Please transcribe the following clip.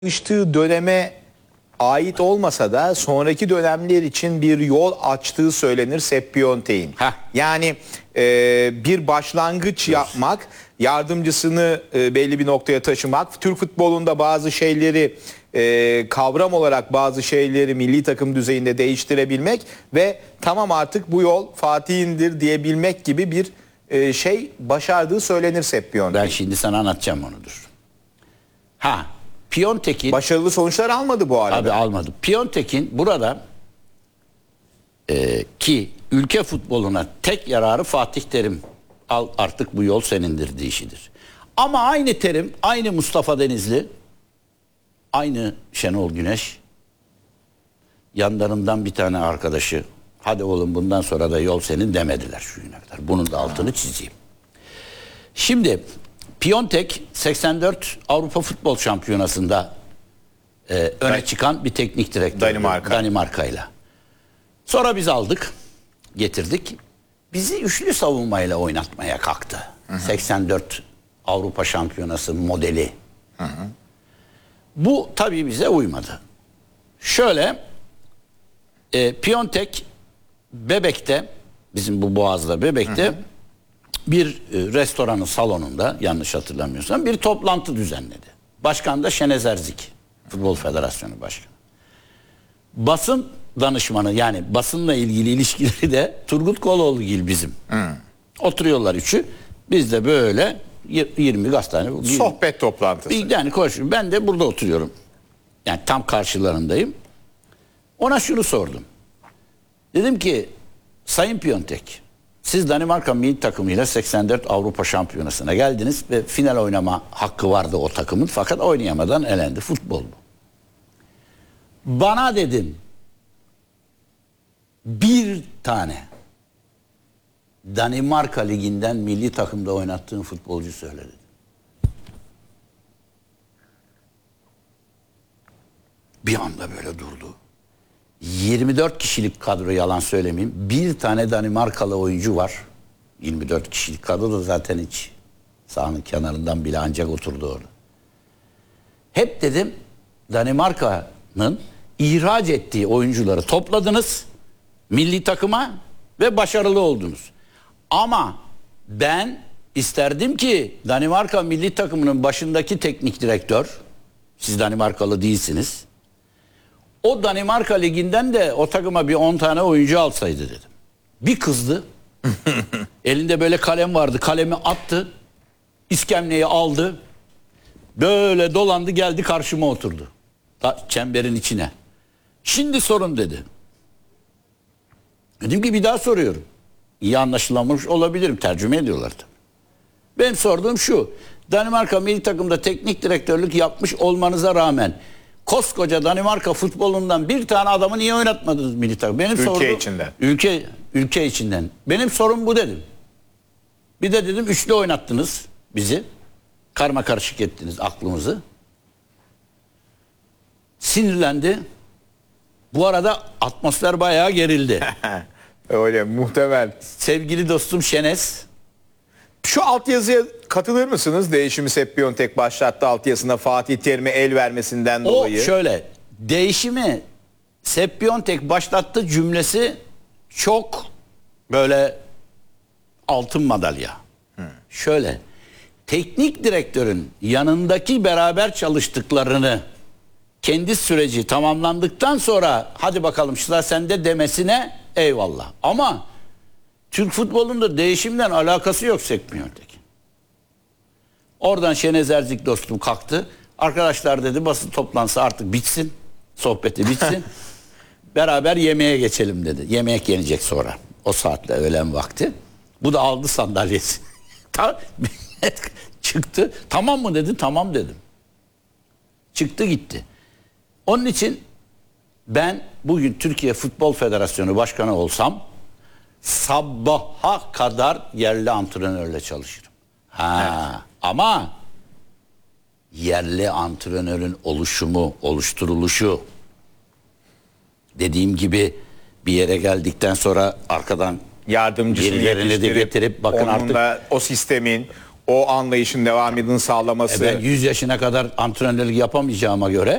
çalıştığı döneme ait olmasa da sonraki dönemler için bir yol açtığı söylenir Sepp Piontek'in. Yani bir başlangıç yapmak, yardımcısını belli bir noktaya taşımak, Türk futbolunda bazı şeyleri kavram olarak bazı şeyleri milli takım düzeyinde değiştirebilmek ve tamam artık bu yol Fatih'indir diyebilmek gibi bir şey başardığı söylenir Sepp Piontek. Ben şimdi sana anlatacağım onudur. Piontek'in... Başarılı sonuçlar almadı bu arada. Abi almadı. Piontek'in burada ki ülke futboluna tek yararı Fatih Terim, al artık bu yol senindir deyişidir. Ama aynı Terim, aynı Mustafa Denizli, aynı Şenol Güneş, yanlarından bir tane arkadaşı, hadi oğlum bundan sonra da yol senin demediler şu güne kadar. Bunun da altını çizeyim. Şimdi Piontek 84 Avrupa Futbol Şampiyonası'nda öne çıkan bir teknik direktör. Danimarka'yla. Sonra biz aldık, getirdik. Bizi üçlü savunmayla oynatmaya kalktı. 84 Avrupa Şampiyonası modeli. Bu tabii bize uymadı. Şöyle, Piontek Bebek'te, bizim bu Boğaz'da Bebek'te bir restoranın salonunda, yanlış hatırlamıyorsam, bir toplantı düzenledi. Başkan da Şenez Erzik, Futbol Federasyonu Başkanı. Basın danışmanı, yani basınla ilgili ilişkileri de Turgut Koloğlu'gil bizim. Oturuyorlar üçü. Biz de böyle 20 gazete. Sohbet toplantısı. Yani konuşuyorum. Ben de burada oturuyorum. Yani tam karşılarındayım. Ona şunu sordum. Dedim ki, Sayın Piontek, siz Danimarka milli takımıyla 84 Avrupa Şampiyonası'na geldiniz ve final oynama hakkı vardı o takımın, fakat oynayamadan elendi. Futbol bu. Bana dedim, bir tane Danimarka liginden milli takımda oynattığın futbolcu söyle dedim. Bir anda böyle durdu. 24 kişilik kadro, yalan söylemeyeyim. Bir tane Danimarkalı oyuncu var. 24 kişilik kadro da zaten hiç sahanın kenarından bile ancak oturdu orada. Hep dedim, Danimarka'nın ihraç ettiği oyuncuları topladınız milli takıma ve başarılı oldunuz. Ama ben isterdim ki Danimarka milli takımının başındaki teknik direktör, siz Danimarkalı değilsiniz, o Danimarka liginden de o takıma bir 10 tane oyuncu alsaydı dedim. Bir kızdı. Elinde böyle kalem vardı. Kalemi attı. İskemleyi aldı. Böyle dolandı, geldi karşıma oturdu. Çemberin içine. Şimdi sorun dedi. Dedim ki bir daha soruyorum. İyi anlaşılamamış olabilirim. Tercüme ediyorlar tabii. Benim sorduğum şu. Danimarka milli takımda teknik direktörlük yapmış olmanıza rağmen koskoca Danimarka futbolundan bir tane adamı niye oynatmadınız milli takım? Benim ülke içinden. Ülke içinden. Benim sorum bu dedim. Bir de dedim üçlü oynattınız bizi. Karma karışık ettiniz aklımızı. Sinirlendi. Bu arada atmosfer bayağı gerildi. Öyle muhtemel. Sevgili dostum Şenez. Şu altyazıya katılır mısınız? Değişimi Sepp Piontek başlattı, altyazısına Fatih Terim'e el vermesinden dolayı. O şöyle, değişimi Sepp Piontek başlattı cümlesi çok böyle altın madalya. Şöyle, teknik direktörün yanındaki beraber çalıştıklarını kendi süreci tamamlandıktan sonra hadi bakalım sıra sende demesine eyvallah. Ama Türk futbolunda değişimden alakası yok Sepp Piontek. Oradan Şenez Erzik dostum kalktı. Arkadaşlar dedi, basın toplantısı artık bitsin. Sohbeti bitsin. Beraber yemeğe geçelim dedi. Yemek yenecek sonra. O saatle, öğlen vakti. Bu da aldı sandalyesi. Çıktı. Tamam mı dedi. Tamam dedim. Çıktı gitti. Onun için ben bugün Türkiye Futbol Federasyonu Başkanı olsam sabaha kadar yerli antrenörle çalışırım. Ama yerli antrenörün oluşumu, oluşturuluşu, dediğim gibi bir yere geldikten sonra arkadan yardımcısını birilerini de getirip bakın onunla artık o sistemin, o anlayışın devamını sağlaması. Ben 100 yaşına kadar antrenörlük yapamayacağıma göre